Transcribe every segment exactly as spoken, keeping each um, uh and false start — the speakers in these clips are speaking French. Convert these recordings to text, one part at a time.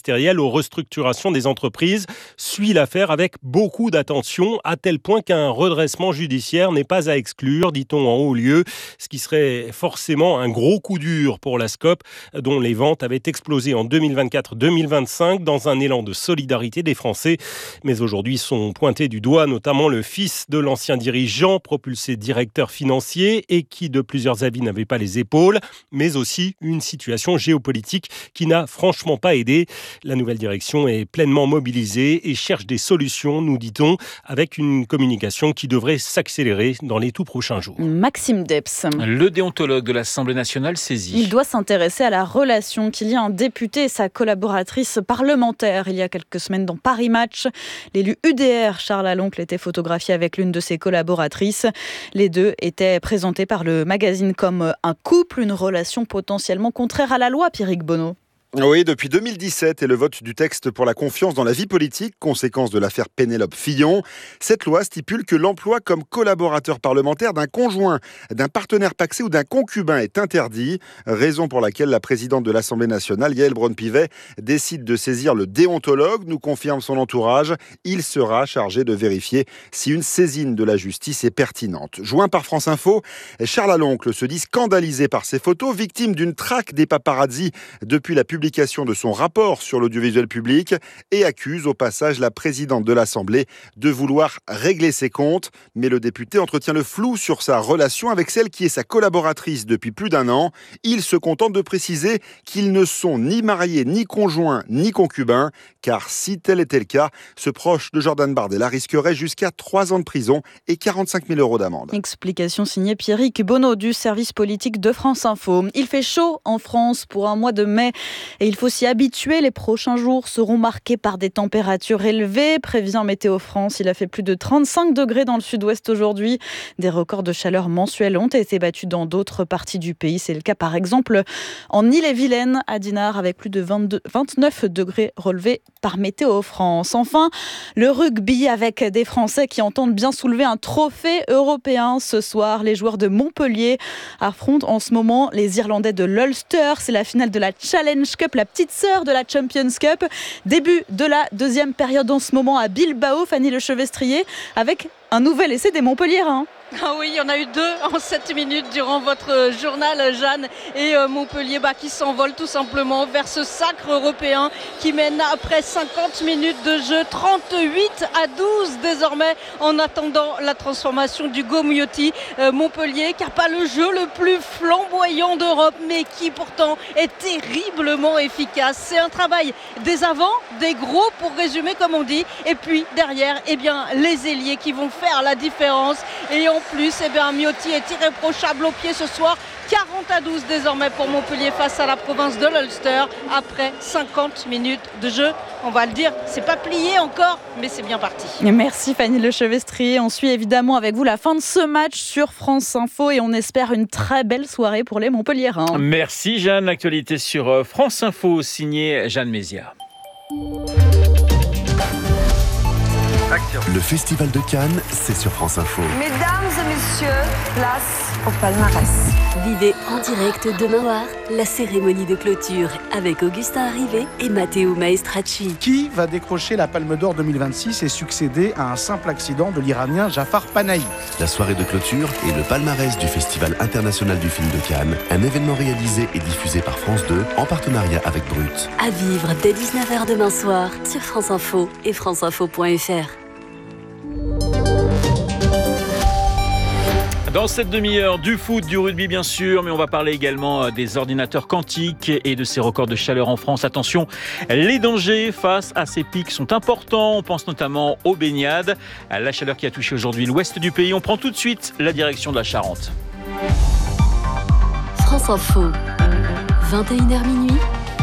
ministériel aux restructurations des entreprises suit l'affaire avec beaucoup d'attention, à tel point qu'un redressement judiciaire n'est pas à exclure, dit-on en haut lieu, ce qui serait forcément un gros coup dur pour la Scope, dont les ventes avaient explosé en deux mille vingt-quatre deux mille vingt-cinq dans un élan de solidarité des Français. Mais aujourd'hui sont pointés du doigt notamment le fils de l'ancien dirigeant, propulsé directeur financier et qui de plusieurs avis n'avait pas les épaules, mais aussi une situation géopolitique qui n'a franchement pas aidé. La nouvelle direction est pleinement mobilisée et cherche des solutions, nous dit-on, avec une communication qui devrait s'accélérer dans les tout prochains jours. Maxime Debs. Le déontologue de l'Assemblée nationale saisi. Il doit s'intéresser à la relation qu'il y a un député et sa collaboratrice parlementaire. Il y a quelques semaines dans Paris Match, l'élu U D R, Charles Aloncle, était photographié avec l'une de ses collaboratrices. Les deux étaient présentés par le magazine comme un couple, une relation potentiellement contraire à la loi, Pierrick Bonneau. Oui, depuis deux mille dix-sept et le vote du texte pour la confiance dans la vie politique, conséquence de l'affaire Pénélope Fillon, cette loi stipule que l'emploi comme collaborateur parlementaire d'un conjoint, d'un partenaire pacsé ou d'un concubin est interdit, raison pour laquelle la présidente de l'Assemblée nationale, Yaël Braun-Pivet, décide de saisir le déontologue, nous confirme son entourage. Il sera chargé de vérifier si une saisine de la justice est pertinente. Joint par France Info, Charles Aloncle se dit scandalisé par ces photos, victime d'une traque des paparazzis depuis la publication de son rapport sur l'audiovisuel public et accuse au passage la présidente de l'Assemblée de vouloir régler ses comptes. Mais le député entretient le flou sur sa relation avec celle qui est sa collaboratrice depuis plus d'un an. Il se contente de préciser qu'ils ne sont ni mariés, ni conjoints, ni concubins, car si tel était le cas, ce proche de Jordan Bardella risquerait jusqu'à trois ans de prison et quarante-cinq mille euros d'amende. Explication signée Pierrick Bonneau du service politique de France Info. Il fait chaud en France pour un mois de mai. Et il faut s'y habituer, les prochains jours seront marqués par des températures élevées. Prévient Météo France, il a fait plus de trente-cinq degrés dans le sud-ouest aujourd'hui. Des records de chaleur mensuels ont été battus dans d'autres parties du pays. C'est le cas par exemple en Ille-et-Vilaine, à Dinard, avec plus de vingt-deux, vingt-neuf degrés relevés par Météo France. Enfin, le rugby avec des Français qui entendent bien soulever un trophée européen. Ce soir, les joueurs de Montpellier affrontent en ce moment les Irlandais de l'Ulster. C'est la finale de la Challenge Cup, la petite sœur de la Champions Cup. Début de la deuxième période en ce moment à Bilbao, Fanny Lechevestrier, avec un nouvel essai des Montpelliérains. Ah oui, il y en a eu deux en sept minutes durant votre journal, Jeanne, et euh, Montpellier bah, qui s'envole tout simplement vers ce sacre européen qui mène après cinquante minutes de jeu, trente-huit à douze désormais, en attendant la transformation d'Hugo Miotti. Euh, Montpellier qui n'a pas le jeu le plus flamboyant d'Europe, mais qui pourtant est terriblement efficace. C'est un travail des avants, des gros pour résumer comme on dit, et puis derrière, eh bien, les ailiers qui vont faire la différence. Et en plus, eh bien, Miotti est irréprochable au pied ce soir. quarante à douze désormais pour Montpellier face à la province de l'Ulster après cinquante minutes de jeu. On va le dire, c'est pas plié encore, mais c'est bien parti. Merci Fanny Lechevestrier. On suit évidemment avec vous la fin de ce match sur France Info et on espère une très belle soirée pour les Montpelliérains. Merci Jeanne. L'actualité sur France Info, signée Jeanne Mézia. Le Festival de Cannes, c'est sur France Info. Mesdames et messieurs, place au palmarès. Vivez en direct demain soir la cérémonie de clôture avec Augustin Arrivé et Matteo Maestracci. Qui va décrocher la Palme d'Or deux mille vingt-six et succéder à un simple accident de l'Iranien Jafar Panahi? La soirée de clôture et le palmarès du Festival international du film de Cannes, un événement réalisé et diffusé par France deux en partenariat avec Brut. À vivre dès dix-neuf heures demain soir sur France Info et france info point f r. Dans cette demi-heure, du foot, du rugby bien sûr, mais on va parler également des ordinateurs quantiques et de ces records de chaleur en France. Attention, les dangers face à ces pics sont importants. On pense notamment aux baignades, à la chaleur qui a touché aujourd'hui l'ouest du pays. On prend tout de suite la direction de la Charente. France Info, vingt et une heures minuit,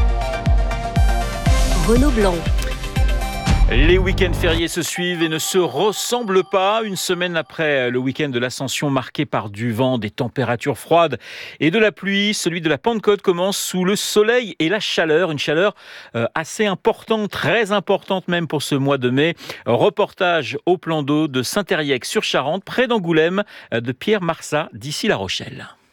Renaud Blanc. Les week-ends fériés se suivent et ne se ressemblent pas. Une semaine après le week-end de l'Ascension marqué par du vent, des températures froides et de la pluie, celui de la Pentecôte commence sous le soleil et la chaleur. Une chaleur assez importante, très importante même pour ce mois de mai. Reportage au plan d'eau de Saint-Thériac sur Charente, près d'Angoulême, de Pierre Marsat, d'ici La Rochelle.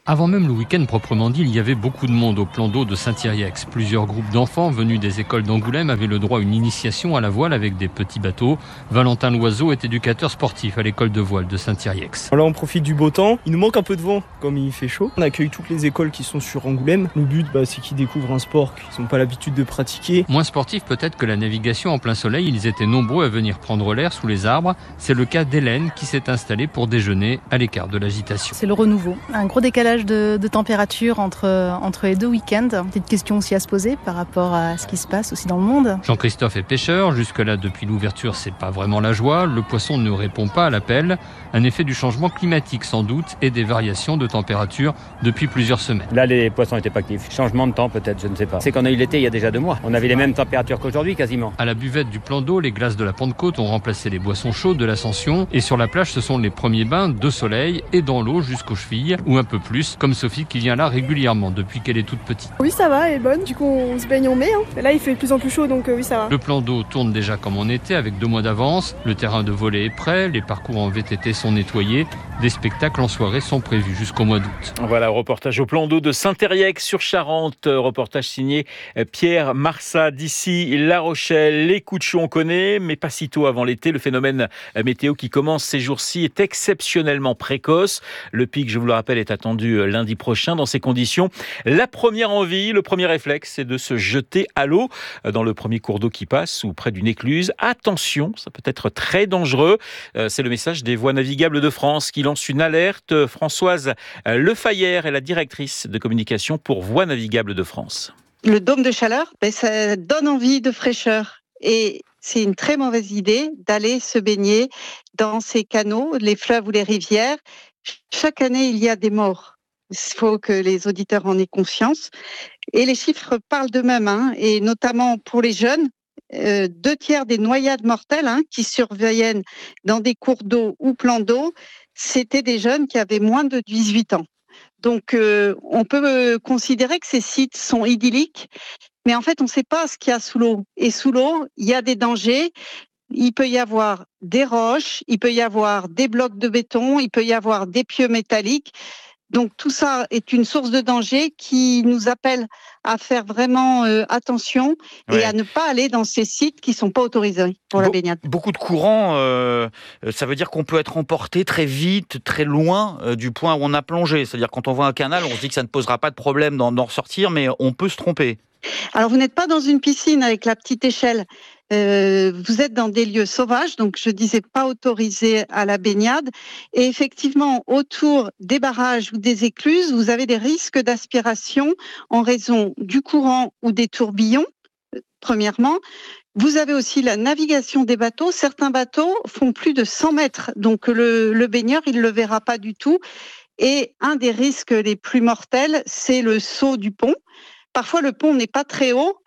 Avant même le week-end proprement dit, il y avait beaucoup de monde au plan d'eau de Saint-Yrieix. Plusieurs groupes d'enfants venus des écoles d'Angoulême avaient le droit à une initiation à la voile avec des petits bateaux. Valentin Loiseau est éducateur sportif à l'école de voile de Saint-Yrieix. Là on profite du beau temps, il nous manque un peu de vent comme il fait chaud. On accueille toutes les écoles qui sont sur Angoulême. Le but bah, c'est qu'ils découvrent un sport qu'ils n'ont pas l'habitude de pratiquer. Moins sportif peut-être que la navigation en plein soleil, ils étaient nombreux à venir prendre l'air sous les arbres. C'est le cas d'Hélène qui s'est installée pour déjeuner à l'écart de l'agitation. C'est le renouveau, un gros décalage de, de température entre, entre les deux week-ends. Petite question aussi à se poser par rapport à ce qui se passe aussi dans le monde. Jean-Christophe est pêcheur, jusque-là depuis l'ouverture c'est pas vraiment la joie, le poisson ne répond pas à l'appel, un effet du changement climatique sans doute et des variations de température depuis plusieurs semaines. Là les poissons n'étaient pas actifs, changement de temps peut-être, je ne sais pas. C'est qu'on a eu l'été il y a déjà deux mois, on avait les mêmes températures qu'aujourd'hui quasiment. À la buvette du plan d'eau, les glaces de la Pentecôte ont remplacé les boissons chaudes de l'Ascension et sur la plage ce sont les premiers bains de soleil et dans l'eau jusqu'aux chevilles ou un peu plus, comme Sophie qui vient là régulièrement depuis qu'elle est toute petite. Oui ça va, elle est bonne, du coup on se baigne en mai. Hein. Là il fait de plus en plus chaud donc euh, oui ça va. Le plan d'eau tourne déjà comme en été avec deux mois d'avance, le terrain de volley est prêt, les parcours en V T T sont nettoyés, des spectacles en soirée sont prévus jusqu'au mois d'août. Voilà, reportage au plan d'eau de Saint-Yrieix sur Charente, reportage signé Pierre Marsat d'ici La Rochelle. Les coups de chaud on connaît, mais pas si tôt avant l'été. Le phénomène météo qui commence ces jours-ci est exceptionnellement précoce. Le pic, je vous le rappelle, est attendu lundi prochain. Dans ces conditions, la première envie, le premier réflexe, c'est de se jeter à l'eau dans le premier cours d'eau qui passe ou près d'une écluse. Attention, ça peut être très dangereux. C'est le message des Voies navigables de France qui lance une alerte. Françoise Lefayère est la directrice de communication pour Voies navigables de France. Le dôme de chaleur, ben, ça donne envie de fraîcheur. Et c'est une très mauvaise idée d'aller se baigner dans ces canaux, les fleuves ou les rivières. Chaque année, il y a des morts. Il faut que les auditeurs en aient conscience. Et les chiffres parlent d'eux-mêmes, hein, et notamment pour les jeunes. Euh, deux tiers des noyades mortelles hein, qui surviennent dans des cours d'eau ou plans d'eau, c'était des jeunes qui avaient moins de dix-huit ans. Donc, euh, on peut euh, considérer que ces sites sont idylliques, mais en fait, on ne sait pas ce qu'il y a sous l'eau. Et sous l'eau, il y a des dangers. Il peut y avoir des roches, il peut y avoir des blocs de béton, il peut y avoir des pieux métalliques. Donc tout ça est une source de danger qui nous appelle à faire vraiment euh, attention et ouais. à ne pas aller dans ces sites qui ne sont pas autorisés pour Be- la baignade. Beaucoup de courants, euh, ça veut dire qu'on peut être emporté très vite, très loin euh, du point où on a plongé. C'est-à-dire quand on voit un canal, on se dit que ça ne posera pas de problème d'en, d'en ressortir, mais on peut se tromper. Alors vous n'êtes pas dans une piscine avec la petite échelle. Euh, vous êtes dans des lieux sauvages, donc je disais pas autorisés à la baignade. Et effectivement, autour des barrages ou des écluses, vous avez des risques d'aspiration en raison du courant ou des tourbillons, premièrement. Vous avez aussi la navigation des bateaux. Certains bateaux font plus de cent mètres, donc le, le baigneur, il le verra pas du tout. Et un des risques les plus mortels, c'est le saut du pont. Parfois, le pont n'est pas très haut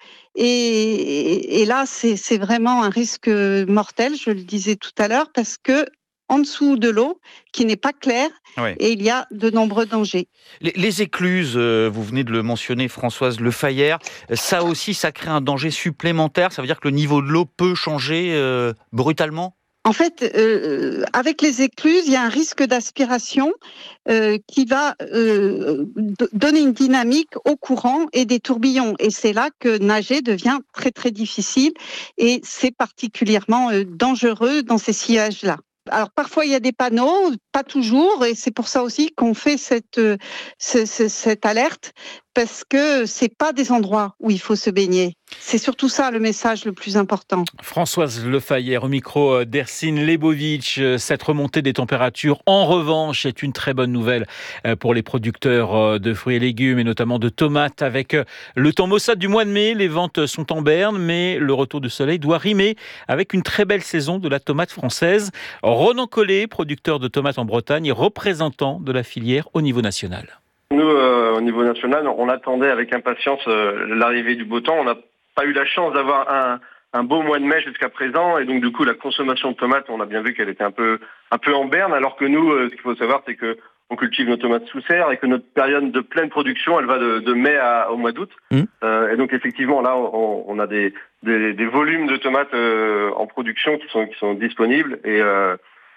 et, et là, c'est, c'est vraiment un risque mortel, je le disais tout à l'heure, parce que en dessous de l'eau, qui n'est pas claire, ouais. et il y a de nombreux dangers. Les, les écluses, euh, vous venez de le mentionner, Françoise Lefayère, ça aussi, ça crée un danger supplémentaire. Ça veut dire que le niveau de l'eau peut changer euh, brutalement ? En fait, euh, avec les écluses, il y a un risque d'aspiration euh, qui va euh, d- donner une dynamique au courant et des tourbillons. Et c'est là que nager devient très très difficile et c'est particulièrement euh, dangereux dans ces sillages-là. Alors parfois il y a des panneaux, pas toujours, et c'est pour ça aussi qu'on fait cette euh, ce, ce, cette alerte, parce que c'est pas des endroits où il faut se baigner. C'est surtout ça le message le plus important. Françoise Lefayère au micro d'Ercine Lebovitch. Cette remontée des températures, en revanche, est une très bonne nouvelle pour les producteurs de fruits et légumes et notamment de tomates. Avec le temps maussade du mois de mai, les ventes sont en berne, mais le retour du soleil doit rimer avec une très belle saison de la tomate française. Ronan Collet, producteur de tomates en Bretagne et représentant de la filière au niveau national. Nous, euh, au niveau national, on attendait avec impatience euh, l'arrivée du beau temps. On n'a pas eu la chance d'avoir un, un beau mois de mai jusqu'à présent, et donc du coup la consommation de tomates, on a bien vu qu'elle était un peu un peu en berne, alors que nous, euh, ce qu'il faut savoir, c'est que on cultive nos tomates sous serre et que notre période de pleine production, elle va de, de mai à, au mois d'août. Mmh. Euh, et donc effectivement, là, on, on a des, des, des volumes de tomates euh, en production qui sont qui sont disponibles et euh,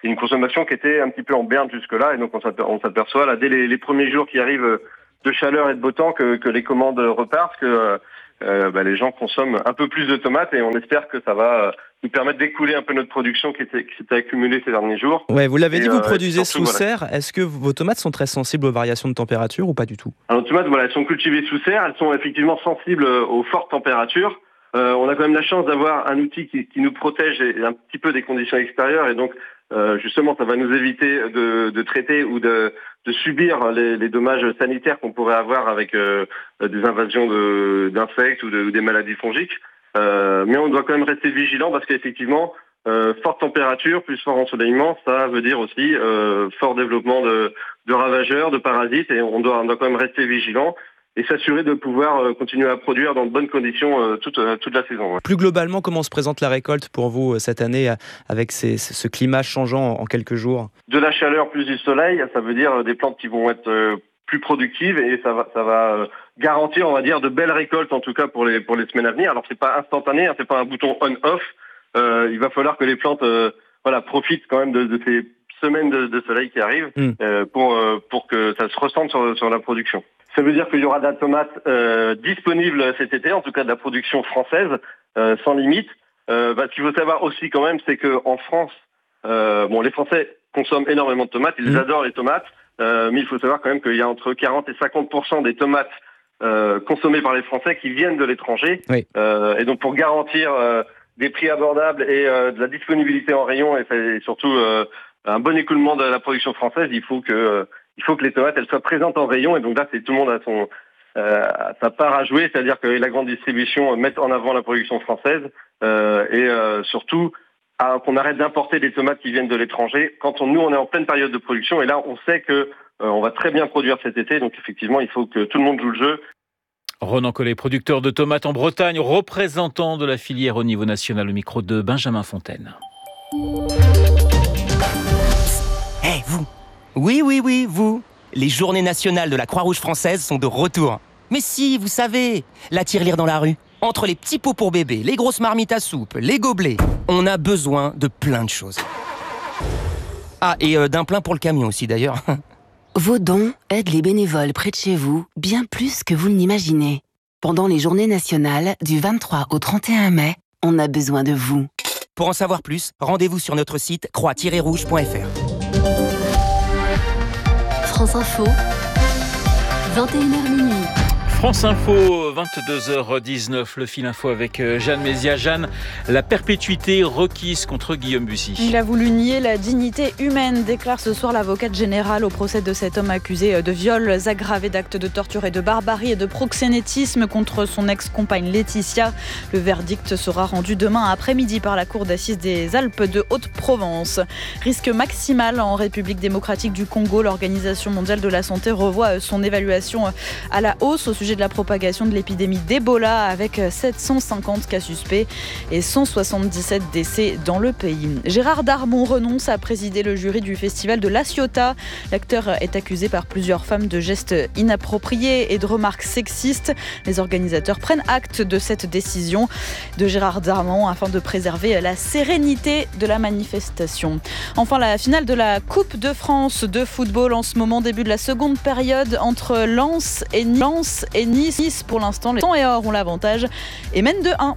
une consommation qui était un petit peu en berne jusque-là, et donc on s'aperçoit là dès les, les premiers jours qui arrivent de chaleur et de beau temps que, que les commandes repartent, que euh, bah, les gens consomment un peu plus de tomates, et on espère que ça va nous permettre d'écouler un peu notre production qui, était, qui s'était accumulée ces derniers jours. Ouais, vous l'avez et dit, vous euh, produisez surtout, sous voilà. serre. Est-ce que vos tomates sont très sensibles aux variations de température ou pas du tout? Alors, nos tomates, voilà, elles sont cultivées sous serre, elles sont effectivement sensibles aux fortes températures. Euh, on a quand même la chance d'avoir un outil qui, qui nous protège un petit peu des conditions extérieures, et donc euh, justement ça va nous éviter de, de traiter ou de, de subir les, les dommages sanitaires qu'on pourrait avoir avec euh, des invasions de, d'insectes ou, de, ou des maladies fongiques. Euh, mais on doit quand même rester vigilant parce qu'effectivement, euh, forte température plus fort ensoleillement, ça veut dire aussi euh, fort développement de, de ravageurs, de parasites, et on doit, on doit quand même rester vigilant et s'assurer de pouvoir euh, continuer à produire dans de bonnes conditions euh, toute, euh, toute la saison. Ouais. Plus globalement, comment se présente la récolte pour vous euh, cette année euh, avec ces, ce climat changeant en, en quelques jours? De la chaleur plus du soleil, ça veut dire des plantes qui vont être euh, plus productives, et ça va, ça va euh, garantir, on va dire, de belles récoltes en tout cas pour les, pour les semaines à venir. Alors c'est pas instantané, hein, c'est pas un bouton on-off. Euh, il va falloir que les plantes euh, voilà, profitent quand même de, de ces semaines de, de soleil qui arrivent mmh. euh, pour, euh, pour que ça se ressente sur, sur la production. Ça veut dire qu'il y aura de la tomate euh, disponible cet été, en tout cas de la production française, euh, sans limite. Euh, bah, ce qu'il faut savoir aussi quand même, c'est qu'en France, euh, bon, les Français consomment énormément de tomates, ils mmh. adorent les tomates, euh, mais il faut savoir quand même qu'il y a entre quarante et cinquante pour cent des tomates euh, consommées par les Français qui viennent de l'étranger. Oui. Euh, et donc pour garantir euh, des prix abordables et euh, de la disponibilité en rayon, et, et surtout euh, un bon écoulement de la production française, il faut que... Euh, Il faut que les tomates elles soient présentes en rayon, et donc là c'est tout le monde a son euh, sa part à jouer, c'est-à-dire que la grande distribution met en avant la production française euh, et euh, surtout à, qu'on arrête d'importer des tomates qui viennent de l'étranger. Quand on, nous on est en pleine période de production, et là on sait que euh, on va très bien produire cet été, donc effectivement il faut que tout le monde joue le jeu. Ronan Collet, producteur de tomates en Bretagne, représentant de la filière au niveau national, au micro de Benjamin Fontaine. Eh hey, vous. Oui, oui, oui, vous. Les journées nationales de la Croix-Rouge française sont de retour. Mais si, vous savez, la tirelire dans la rue. Entre les petits pots pour bébé, les grosses marmites à soupe, les gobelets, on a besoin de plein de choses. Ah, et euh, d'un plein pour le camion aussi, d'ailleurs. Vos dons aident les bénévoles près de chez vous bien plus que vous ne l'imaginez. Pendant les journées nationales, du vingt-trois au trente et un mai, on a besoin de vous. Pour en savoir plus, rendez-vous sur notre site croix tiret rouge point f r. France Info, vingt et une heures minuit. France Info, vingt-deux heures dix-neuf, le fil info avec Jeanne Mézia. Jeanne, la perpétuité requise contre Guillaume Bussy. Il a voulu nier la dignité humaine, déclare ce soir l'avocate générale au procès de cet homme accusé de viols aggravés, d'actes de torture et de barbarie et de proxénétisme contre son ex-compagne Laetitia. Le verdict sera rendu demain après-midi par la cour d'assises des Alpes de Haute-Provence. Risque maximal en République démocratique du Congo. L'Organisation mondiale de la santé revoit son évaluation à la hausse au sujet de la propagation de l'épidémie d'Ebola, avec sept cent cinquante cas suspects et cent soixante-dix-sept décès dans le pays. Gérard Darmon renonce à présider le jury du festival de La Ciotat. L'acteur est accusé par plusieurs femmes de gestes inappropriés et de remarques sexistes. Les organisateurs prennent acte de cette décision de Gérard Darmon afin de préserver la sérénité de la manifestation. Enfin, la finale de la Coupe de France de football en ce moment, début de la seconde période entre Lens et Nice. Et Nice, pour l'instant, les Temps et Or ont l'avantage et mènent de un.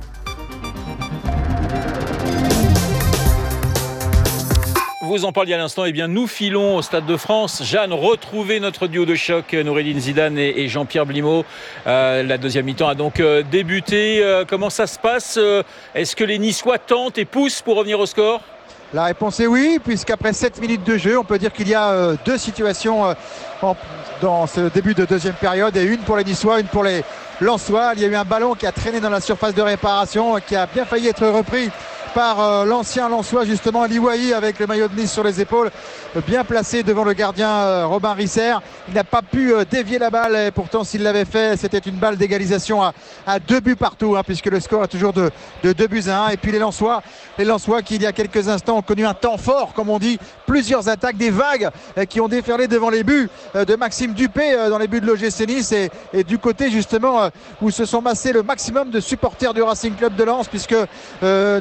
Vous en parliez à l'instant, eh bien nous filons au Stade de France. Jeanne, retrouvez notre duo de choc, Noureddine Zidane et Jean-Pierre Blimaud. Euh, la deuxième mi-temps a donc euh, débuté. Euh, comment ça se passe ? euh, Est-ce que les Niçois tentent et poussent pour revenir au score ? La réponse est oui, puisqu'après sept minutes de jeu, on peut dire qu'il y a euh, deux situations euh, en, dans ce début de deuxième période, et une pour les Niçois, une pour les Lensois. Il y a eu un ballon qui a traîné dans la surface de réparation, qui a bien failli être repris par euh, l'ancien Lensois, justement, Ali Wahi, avec le maillot de Nice sur les épaules, euh, bien placé devant le gardien euh, Robin Risser. Il n'a pas pu euh, dévier la balle, et pourtant s'il l'avait fait, c'était une balle d'égalisation à, à deux buts partout, hein, puisque le score est toujours de, de deux buts à un. Et puis les Lensois, les Lensois qui il y a quelques instants ont connu un temps fort, comme on dit, plusieurs attaques, des vagues euh, qui ont déferlé devant les buts euh, de Maxime Dupé, euh, dans les buts de l'O G C Nice, et, et du côté justement euh, où se sont massés le maximum de supporters du Racing Club de Lens, puisque euh, nous avons donc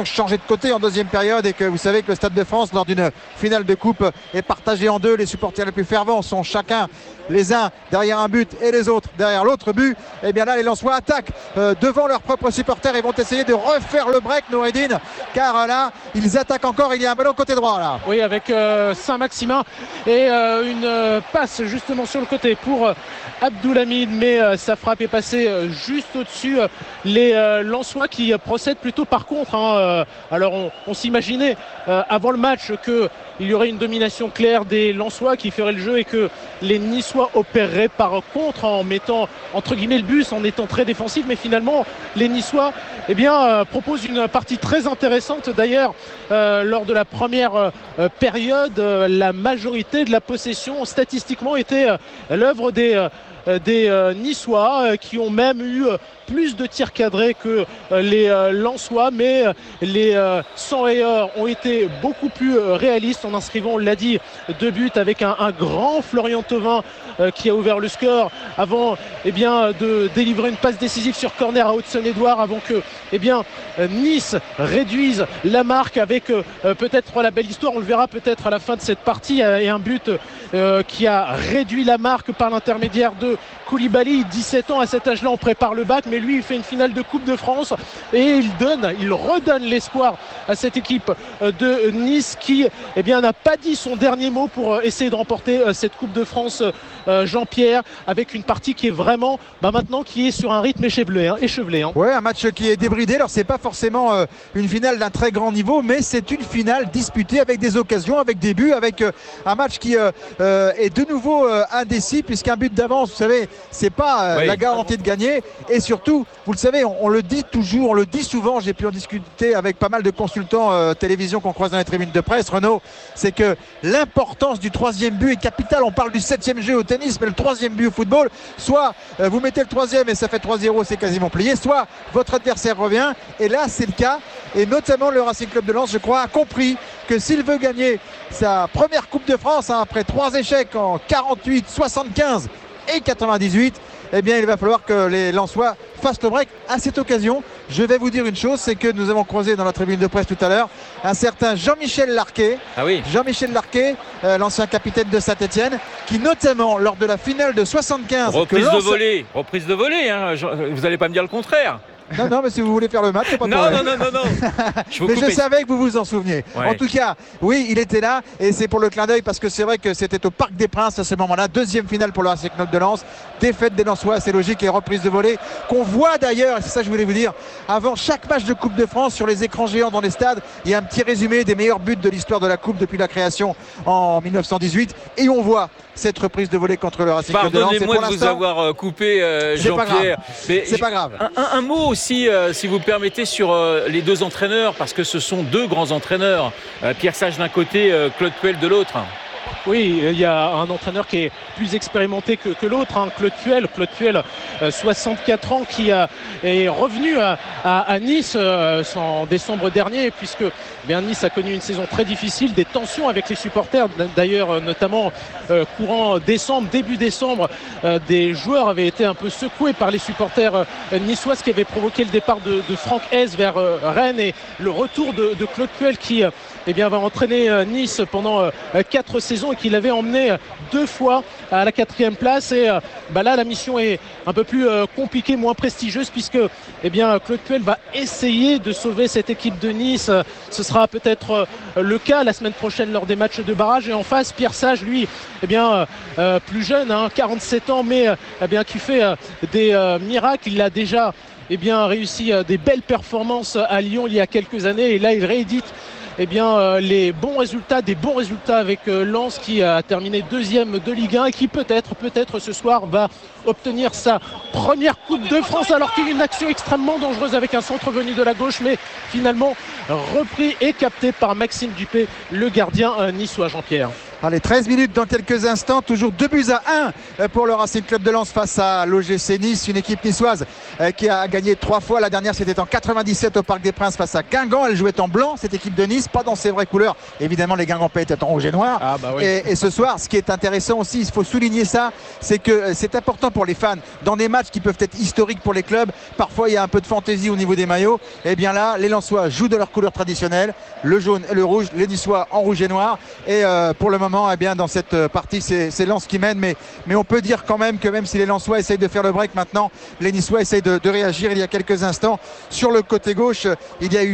ont changé de côté en deuxième période et que vous savez que le Stade de France, lors d'une finale de coupe, est partagé en deux. Les supporters les plus fervents sont chacun les uns derrière un but et les autres derrière l'autre but. Et bien là, les Lensois attaquent euh, devant leurs propres supporters et vont essayer de refaire le break, Noureddine, car euh, là, ils attaquent encore. Il y a un ballon côté droit là. Oui, avec euh, Saint-Maximin et euh, une euh, passe justement sur le côté pour euh, Abdoulhamid, mais euh, sa frappe est passée euh, juste au-dessus. Euh, les euh, Lensois qui euh, procèdent plutôt par contre. Hein, euh, alors on, on s'imaginait euh, avant le match qu'il y aurait une domination claire des Lensois qui feraient le jeu et que les Niçois opéreraient par contre en mettant entre guillemets le bus, en étant très défensifs, mais finalement les Niçois eh bien, euh, proposent une partie très intéressante. D'ailleurs euh, lors de la première euh, période euh, la majorité de la possession statistiquement était euh, l'œuvre des euh, des euh, Niçois euh, qui ont même eu euh, plus de tirs cadrés que euh, les euh, Lensois, mais euh, les euh, Sanrayeurs ont été beaucoup plus euh, réalistes en inscrivant, on l'a dit, deux buts avec un, un grand Florian Thauvin euh, qui a ouvert le score avant eh bien, de délivrer une passe décisive sur corner à Hudson-Édouard avant que eh bien, euh, Nice réduise la marque avec euh, peut-être la belle histoire, on le verra peut-être à la fin de cette partie, euh, et un but euh, qui a réduit la marque par l'intermédiaire de Koulibaly. Dix-sept ans à cet âge-là, on prépare le bac, mais lui il fait une finale de Coupe de France et il donne, il redonne l'espoir à cette équipe de Nice qui eh bien, n'a pas dit son dernier mot pour essayer de remporter cette Coupe de France, Jean-Pierre, avec une partie qui est vraiment bah, maintenant qui est sur un rythme échevelé. Hein, échevelé hein. Ouais, un match qui est débridé. Alors c'est pas forcément euh, une finale d'un très grand niveau, mais c'est une finale disputée avec des occasions, avec des buts, avec euh, un match qui euh, euh, est de nouveau euh, indécis, puisqu'un but d'avance, vous savez, c'est pas euh, oui. la garantie de gagner. Et surtout, vous le savez, on, on le dit toujours, on le dit souvent, j'ai pu en discuter avec pas mal de consultants euh, télévision qu'on croise dans les tribunes de presse, Renaud, c'est que l'importance du troisième but est capitale. On parle du septième jeu au tennis, mais le troisième but au football, soit euh, vous mettez le troisième et ça fait trois zéro, c'est quasiment plié, soit votre adversaire revient, et là c'est le cas, et notamment le Racing Club de Lens, je crois, a compris que s'il veut gagner sa première Coupe de France, hein, après trois échecs en quarante-huit, soixante-quinze et quatre-vingt-dix-huit, eh bien il va falloir que les Lensois fassent le break. À cette occasion, je vais vous dire une chose, c'est que nous avons croisé dans la tribune de presse tout à l'heure un certain Jean-Michel Larquet, ah oui. Jean-Michel Larquet, euh, l'ancien capitaine de Saint-Etienne, qui notamment lors de la finale de soixante-quinze... Reprise de volée, reprise de volée, hein, vous n'allez pas me dire le contraire. Non, non, mais si vous voulez faire le match, c'est pas non, non, non, non, non, je Mais je savais que vous vous en souveniez. Ouais. En tout cas, oui, il était là et c'est pour le clin d'œil parce que c'est vrai que c'était au Parc des Princes à ce moment-là. Deuxième finale pour le Racing Club de Lens. Défaite des Lensois, c'est logique, et reprise de volée qu'on voit d'ailleurs, et c'est ça que je voulais vous dire, avant chaque match de Coupe de France sur les écrans géants dans les stades, il y a un petit résumé des meilleurs buts de l'histoire de la Coupe depuis la création en mille neuf cent dix-huit et on voit cette reprise de volée contre le Racing Club de Lens. Pardonnez-moi de vous avoir coupé, euh, Jean-Pierre. C'est pas grave. Un, un, un mot aussi, euh, si vous permettez, sur euh, les deux entraîneurs, parce que ce sont deux grands entraîneurs. Euh, Pierre Sage d'un côté, euh, Claude Puel de l'autre. Oui, il y a un entraîneur qui est plus expérimenté que, que l'autre, hein, Claude Puel. Claude Puel, euh, soixante-quatre ans, qui euh, est revenu à, à, à Nice euh, en décembre dernier, puisque eh bien, Nice a connu une saison très difficile, des tensions avec les supporters. D'ailleurs, euh, notamment euh, courant décembre, début décembre, euh, des joueurs avaient été un peu secoués par les supporters euh, niçois, ce qui avait provoqué le départ de, de Franck Hez vers euh, Rennes et le retour de, de Claude Puel qui euh, eh bien, va entraîner euh, Nice pendant euh, quatre saisons et qui l'avait emmené deux fois à la quatrième place. Et euh, bah là, la mission est un peu plus euh, compliquée, moins prestigieuse, puisque eh bien, Claude Puel va essayer de sauver cette équipe de Nice. Ce sera peut-être euh, le cas la semaine prochaine lors des matchs de barrage. Et en face, Pierre Sage, lui, eh bien, euh, plus jeune, hein, quarante-sept ans, mais euh, eh bien, qui fait euh, des euh, miracles. Il a déjà eh bien, réussi euh, des belles performances à Lyon il y a quelques années. Et là, il réédite eh bien, euh, les bons résultats, des bons résultats avec euh, Lens qui a terminé deuxième de Ligue un et qui peut-être, peut-être ce soir va obtenir sa première Coupe de France, alors qu'il y a une action extrêmement dangereuse avec un centre venu de la gauche, mais finalement repris et capté par Maxime Dupé, le gardien euh, niçois, Jean-Pierre. Allez, treize minutes dans quelques instants, toujours deux buts à un pour le Racing Club de Lens face à l'O G C Nice, une équipe niçoise qui a gagné trois fois. La dernière, c'était en quatre-vingt-dix-sept au Parc des Princes face à Guingamp. Elle jouait en blanc, cette équipe de Nice, pas dans ses vraies couleurs. Évidemment, les Guingampais étaient en rouge et noir. Ah bah oui. et, et ce soir, ce qui est intéressant aussi, il faut souligner ça, c'est que c'est important pour les fans. Dans des matchs qui peuvent être historiques pour les clubs, parfois il y a un peu de fantaisie au niveau des maillots. Et bien là, les Lensois jouent de leur couleur traditionnelle, le jaune et le rouge, les Niçois en rouge et noir. Et euh, pour le moment, eh bien, dans cette partie, c'est, c'est Lens qui mène. Mais, mais on peut dire quand même que même si les Lensois essayent de faire le break maintenant, les Niçois essayent de, de réagir. Il y a quelques instants, sur le côté gauche, il y a eu